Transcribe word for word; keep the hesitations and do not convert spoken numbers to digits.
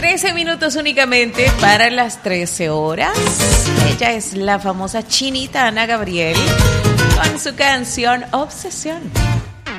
trece minutos únicamente para las trece horas. Ella es la famosa chinita Ana Gabriel con su canción Obsesión.